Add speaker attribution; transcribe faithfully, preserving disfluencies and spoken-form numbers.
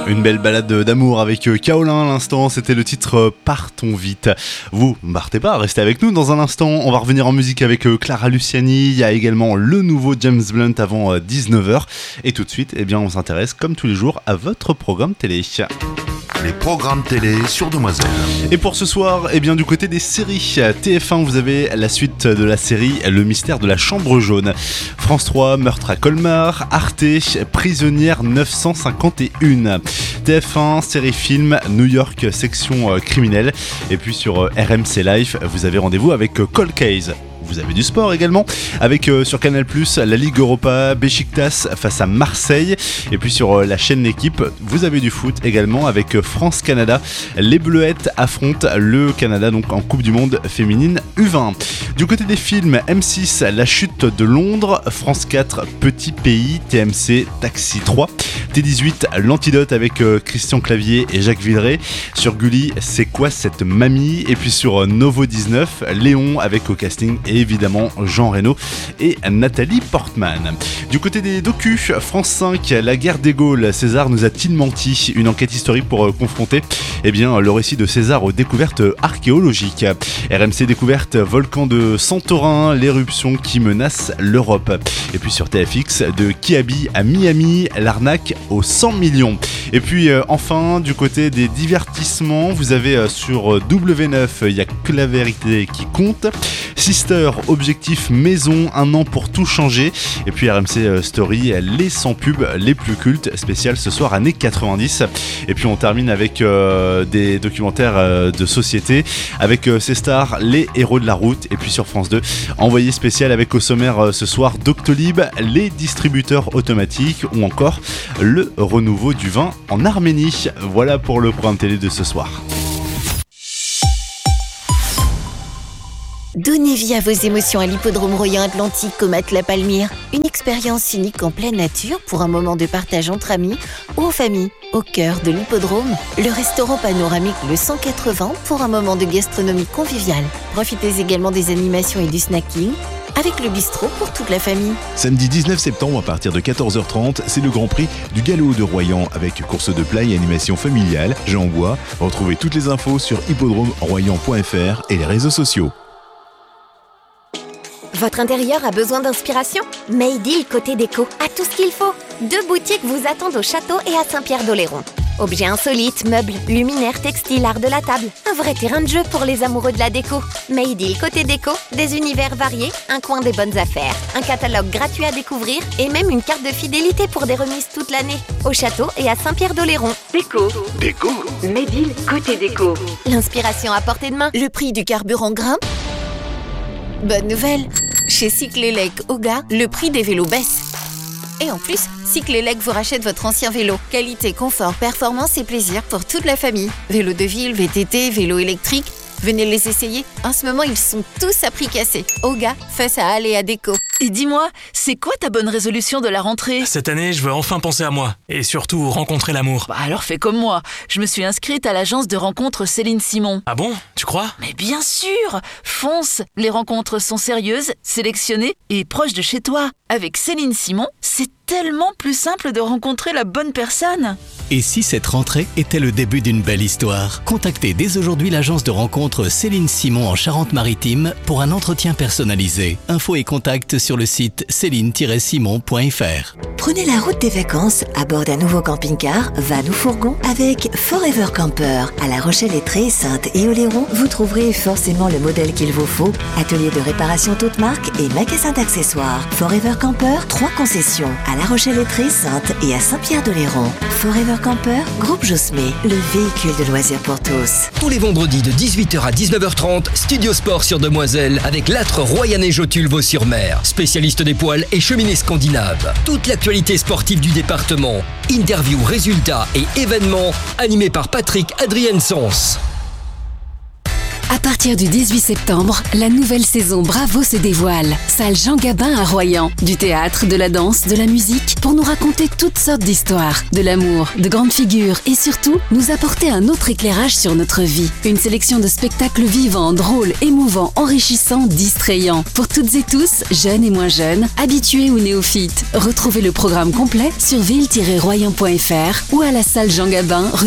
Speaker 1: Une belle balade d'amour avec Kaolin à l'instant, c'était le titre Partons vite. Vous, ne partez pas, restez avec nous dans un instant, on va revenir en musique avec Clara Luciani, il y a également le nouveau James Blunt avant dix-neuf heures et tout de suite, eh bien, on s'intéresse comme tous les jours à votre programme télé.
Speaker 2: Les programmes télé sur Demoiselle.
Speaker 1: Et pour ce soir, eh bien, du côté des séries, T F un, vous avez la suite de la série Le mystère de la chambre jaune. France trois, Meurtre à Colmar. Arte, Prisonnière neuf cent cinquante et un. T F un, série film, New York, section euh, criminelle. Et puis sur euh, R M C Life, vous avez rendez-vous avec euh, Cold Case. Vous avez du sport également, avec euh, sur Canal plus, la Ligue Europa, Beşiktaş face à Marseille. Et puis sur euh, la chaîne L'équipe, vous avez du foot également avec euh, France-Canada. Les Bleuettes affrontent le Canada donc en Coupe du Monde féminine U vingt. Du côté des films, M six, La chute de Londres, France quatre, Petit pays, T M C, Taxi trois. T dix-huit, L'Antidote avec euh, Christian Clavier et Jacques Villeray. Sur Gulli, C'est quoi cette mamie? Et puis sur euh, Novo dix-neuf, Léon avec au casting et évidemment Jean Reno et Nathalie Portman. Du côté des docus, France cinq, La guerre des Gaules, César nous a-t-il menti? Une enquête historique pour euh, confronter eh bien, le récit de César aux découvertes archéologiques. R M C Découverte, Volcan de Santorin, l'éruption qui menace l'Europe. Et puis sur T F X, de Kiabi à Miami, l'arnaque aux cent millions. Et puis euh, enfin, du côté des divertissements, vous avez euh, sur W neuf, il n'y a que la vérité qui compte. Sister, Objectif Maison, un an pour tout changer. Et puis R M C euh, Story, les sans pub les plus cultes, spécial ce soir années quatre-vingt-dix. Et puis on termine avec euh, des documentaires euh, de société, avec euh, ces stars, les héros de la route. Et puis sur France deux, envoyé spécial avec au sommaire euh, ce soir Doctolib, les distributeurs automatiques ou encore le renouveau du vin en Arménie. Voilà pour le programme télé de ce soir.
Speaker 3: Donnez vie à vos émotions à l'hippodrome Royan Atlantique au Matelas Palmyre. Une expérience unique en pleine nature pour un moment de partage entre amis ou en famille. Au cœur de l'hippodrome, le restaurant panoramique Le cent quatre-vingts pour un moment de gastronomie conviviale. Profitez également des animations et du snacking avec le bistrot pour toute la famille.
Speaker 4: Samedi dix-neuf septembre à partir de quatorze heures trente, c'est le Grand Prix du Galop de Royan avec course de plat et animation familiale. Jean Bois, retrouvez toutes les infos sur hippodrome royan point f r et les réseaux sociaux.
Speaker 5: Votre intérieur a besoin d'inspiration? Maydeal Côté Déco a tout ce qu'il faut. Deux boutiques vous attendent au château et à Saint-Pierre-d'Oléron. Objets insolites, meubles, luminaires, textiles, art de la table. Un vrai terrain de jeu pour les amoureux de la déco. Maydeal Côté Déco, des univers variés, un coin des bonnes affaires, un catalogue gratuit à découvrir et même une carte de fidélité pour des remises toute l'année. Au château et à Saint-Pierre-d'Oléron.
Speaker 6: Déco.
Speaker 2: Déco.
Speaker 6: Maydeal Côté Déco.
Speaker 5: L'inspiration à portée de main.
Speaker 3: Le prix du carburant grimpe? Bonne nouvelle! Chez Cyclélec Oga, le prix des vélos baisse. Et en plus, Cyclélec vous rachète votre ancien vélo. Qualité, confort, performance et plaisir pour toute la famille. Vélo de ville, V T T, vélo électrique, venez les essayer. En ce moment, ils sont tous à prix cassé. Oga, face à Aléa Déco.
Speaker 7: Et dis-moi, c'est quoi ta bonne résolution de la rentrée?
Speaker 8: Cette année, je veux enfin penser à moi. Et surtout, rencontrer l'amour.
Speaker 7: Bah alors fais comme moi. Je me suis inscrite à l'agence de rencontres Céline Simon.
Speaker 8: Ah bon? Tu crois?
Speaker 7: Mais bien sûr! Fonce! Les rencontres sont sérieuses, sélectionnées et proches de chez toi. Avec Céline Simon, c'est tellement plus simple de rencontrer la bonne personne.
Speaker 9: Et si cette rentrée était le début d'une belle histoire? Contactez dès aujourd'hui l'agence de rencontres Céline Simon en Charente-Maritime pour un entretien personnalisé. Infos et contacts sur le site céline tiret simon point f r.
Speaker 10: Prenez la route des vacances à bord d'un nouveau camping-car, van ou fourgon avec Forever Camper. À La Rochelle-Lettrée, Sainte et Oléron, vous trouverez forcément le modèle qu'il vous faut. Atelier de réparation toute marque et magasin d'accessoires. Forever Camper, trois concessions à La Rochelle-Lettrée, Sainte et à Saint-Pierre-d'Oléron. Forever Camper, groupe Josmé, le véhicule de loisirs pour tous.
Speaker 11: Tous les vendredis de dix-huit heures à dix-neuf heures trente, Studio Sport sur Demoiselle avec l'âtre Royanais Jotule Vaux-sur-Mer, spécialiste des poils et cheminée scandinave. Toute l'actualité sportive du département, interviews, résultats et événements animés par Patrick Adrien Sens.
Speaker 12: À partir du dix-huit septembre, la nouvelle saison Bravo se dévoile. Salle Jean Gabin à Royan. Du théâtre, de la danse, de la musique, pour nous raconter toutes sortes d'histoires, de l'amour, de grandes figures et surtout, nous apporter un autre éclairage sur notre vie. Une sélection de spectacles vivants, drôles, émouvants, enrichissants, distrayants. Pour toutes et tous, jeunes et moins jeunes, habitués ou néophytes. Retrouvez le programme complet sur ville tiret royan point f r ou à la salle Jean Gabin, rue